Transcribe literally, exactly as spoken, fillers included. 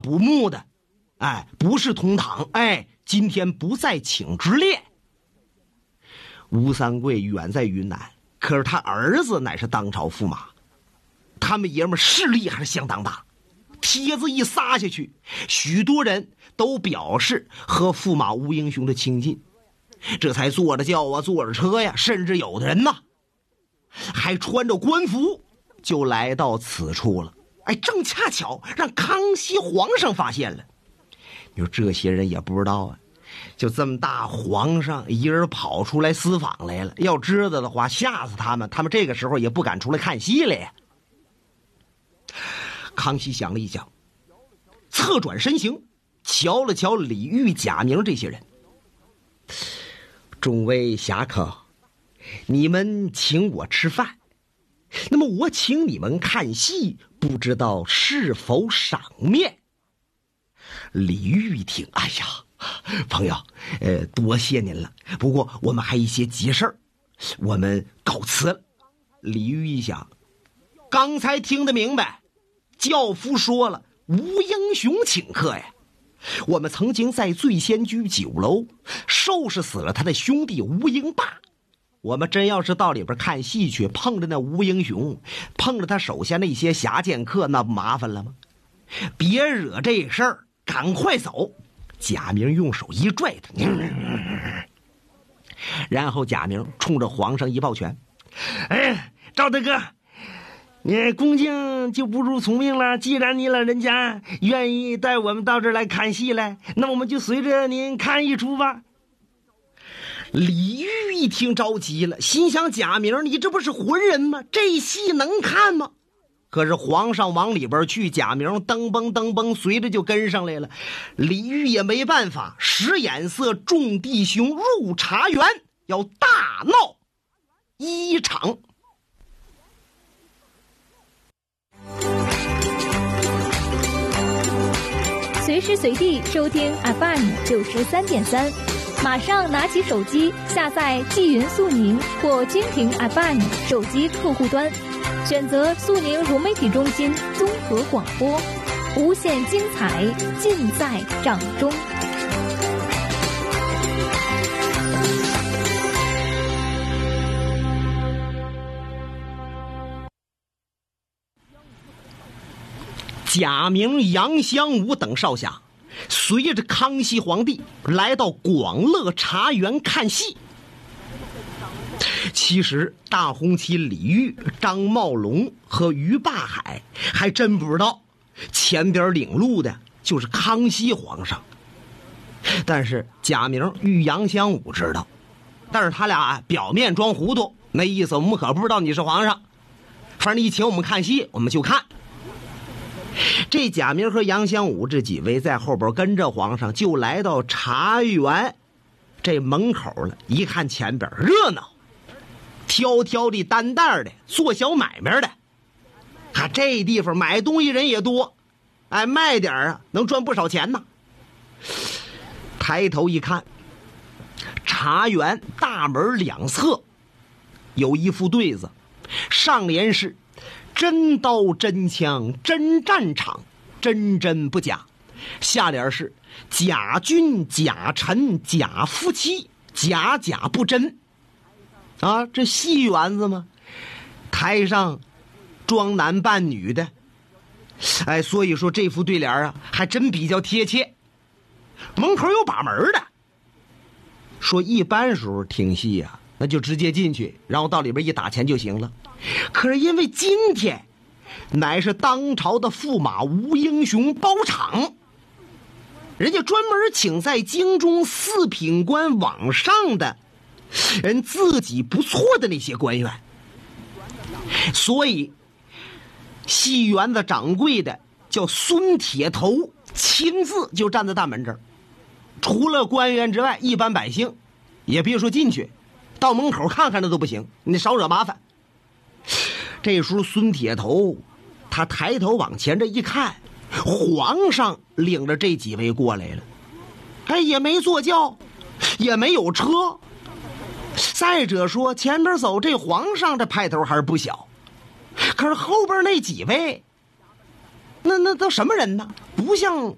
不睦的，哎，不是同堂，哎，今天不在请之列。吴三桂远在云南，可是他儿子乃是当朝驸马，他们爷们势力还是相当大。帖子一撒下去，许多人都表示和驸马吴英雄的亲近，这才坐着轿啊，坐着车呀，甚至有的人呢还穿着官服就来到此处了。哎，正恰巧让康熙皇上发现了。你说这些人也不知道啊，就这么大皇上一人跑出来私访来了，要知道的话吓死他们，他们这个时候也不敢出来看戏了呀。康熙想了一想，侧转身形，瞧了瞧李煜、贾明这些人。众位侠客，你们请我吃饭，那么我请你们看戏，不知道是否赏面？李煜一听，哎呀，朋友，呃，多谢您了，不过我们还一些急事儿，我们告辞了。李煜一想，刚才听得明白，教夫说了吴英雄请客呀。我们曾经在醉仙居酒楼收拾死了他的兄弟吴英霸，我们真要是到里边看戏去，碰着那吴英雄，碰着他手下那些侠剑客，那不麻烦了吗？别惹这事儿，赶快走。贾明用手一拽他，然后贾明冲着皇上一抱拳，哎，赵大哥，你恭敬就不如从命了。既然你老人家愿意带我们到这儿来看戏来，那我们就随着您看一出吧。李煜一听着急了，心想贾明，你这不是浑人吗？这戏能看吗？可是皇上往里边去，贾明噔蹦噔蹦随着就跟上来了。李煜也没办法，使眼色，众弟兄入茶园，要大闹一场。 随时随地收听 F M 九十三点三，马上拿起手机下载纪云速宁或蜻蜓 F M 手机客户端，选择速宁融媒体中心综合广播，无限精彩尽在掌中。 贾明、杨香武等少侠随着康熙皇帝来到广乐茶园看戏。其实大红旗李煜、张茂龙和于霸海还真不知道前边领路的就是康熙皇上，但是贾明与杨香武知道，但是他俩表面装糊涂，那意思我们可不知道你是皇上，反正你请我们看戏我们就看。这贾明和杨香武这几位在后边跟着皇上，就来到茶园这门口了。一看前边热闹，挑挑的担担的做小买卖的，看这地方买东西人也多，哎，卖点啊能赚不少钱呢。抬头一看，茶园大门两侧有一副对子，上联是真刀真枪真战场，真真不假，下联是假君假臣假夫妻，假假不真。啊，这戏园子吗？台上装男扮女的，哎，所以说这副对联啊还真比较贴切。门口有把门的，说一般时候听戏啊那就直接进去，然后到里边一打钱就行了。可是因为今天乃是当朝的驸马吴英雄包场，人家专门请在京中四品官往上的人自己不错的那些官员，所以戏园子掌柜的叫孙铁头，亲自就站在大门这儿。除了官员之外，一般百姓也别说进去，到门口看看的都不行，你少惹麻烦。这时候孙铁头他抬头往前这一看，皇上领着这几位过来了，哎，也没坐轿，也没有车。再者说前边走这皇上这派头还是不小，可是后边那几位那那都什么人呢？不像